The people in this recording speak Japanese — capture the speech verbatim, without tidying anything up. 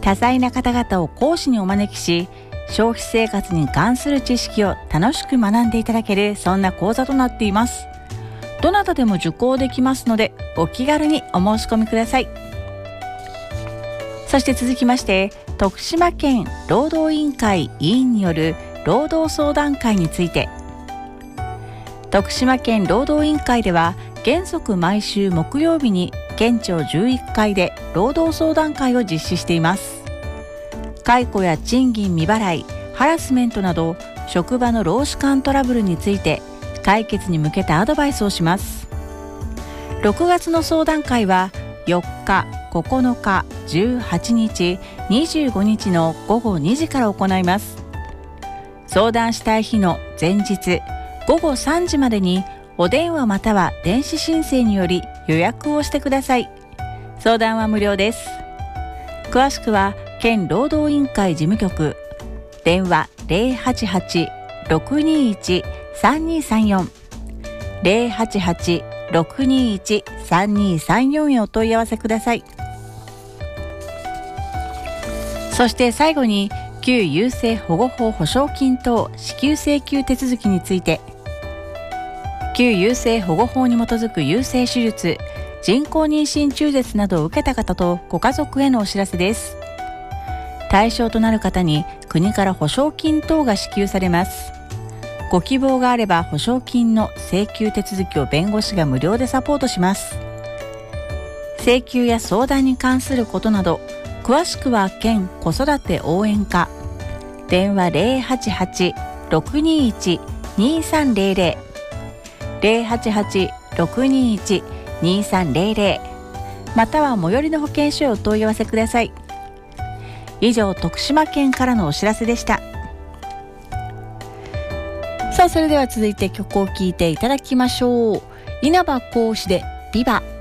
多彩な方々を講師にお招きし、消費生活に関する知識を楽しく学んでいただける、そんな講座となっています。どなたでも受講できますので、お気軽にお申し込みください。そして続きまして、徳島県労働委員会委員による労働相談会について。徳島県労働委員会では、原則毎週木曜日に県庁じゅういっかいで労働相談会を実施しています。解雇や賃金未払い、ハラスメントなど職場の労使間トラブルについて解決に向けたアドバイスをします。ろくがつの相談会はよっか、ここのか、じゅうはちにち、にじゅうごにちのごごにじから行います。相談したい日の前日ごごさんじまでにお電話または電子申請により予約をしてください。相談は無料です。詳しくは県労働委員会事務局、電話 ゼロはちはち ろくにいち さんにさんよん ゼロはちはち ろくにいち さんにさんよん へお問い合わせください。そして最後に、旧優生保護法保証金等支給請求手続きについて。旧優生保護法に基づく優生手術、人工妊娠中絶などを受けた方とご家族へのお知らせです。対象となる方に国から保証金等が支給されます。ご希望があれば保証金の請求手続きを弁護士が無料でサポートします。請求や相談に関することなど、詳しくは県子育て応援課、電話 ゼロはちはち ろくにいち にさんゼロゼロ ゼロはちはち ろくにいち にさんゼロゼロ または最寄りの保健所へお問い合わせください。以上、徳島県からのお知らせでした。さあ、それでは続いて曲を聴いていただきましょう。稲葉講師でビバ。